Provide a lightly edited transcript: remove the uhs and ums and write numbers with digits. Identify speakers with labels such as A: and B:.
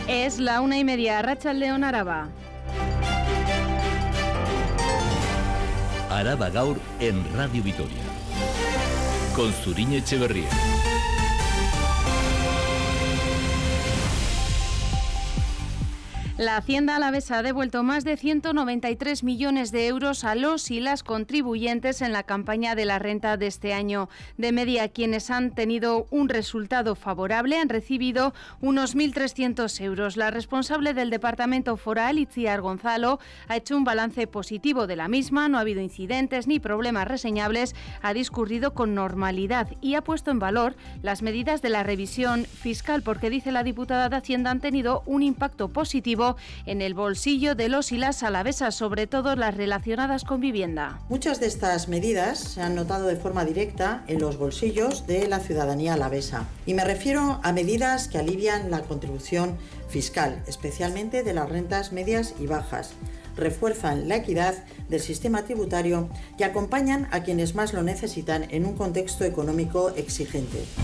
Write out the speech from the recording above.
A: Es la 1:30, Arratsaldeon Araba.
B: Araba Gaur en Radio Vitoria. Con Zuriñe Etxeberria.
A: La Hacienda alavesa ha devuelto más de 193 millones de euros a los y las contribuyentes en la campaña de la renta de este año. De media, quienes han tenido un resultado favorable han recibido unos 1.300 euros. La responsable del Departamento Foral, Itziar Gonzalo, ha hecho un balance positivo de la misma. No ha habido incidentes ni problemas reseñables, ha discurrido con normalidad y ha puesto en valor las medidas de la revisión fiscal, porque, dice la diputada de Hacienda, han tenido un impacto positivo en el bolsillo de los y las alavesas, sobre todo las relacionadas con vivienda.
C: Muchas de estas medidas se han notado de forma directa en los bolsillos de la ciudadanía alavesa. Y me refiero a medidas que alivian la contribución fiscal, especialmente de las rentas medias y bajas, refuerzan la equidad del sistema tributario y acompañan a quienes más lo necesitan en un contexto económico exigente.